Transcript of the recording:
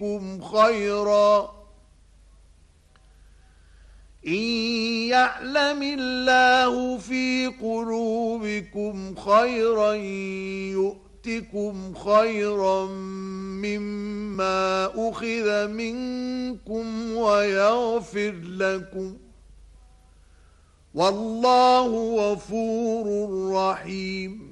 يؤتكم خيرا إن يعلم الله في قلوبكم خيرا يؤتكم خيرا مما أخذ منكم ويغفر لكم والله غفور رحيم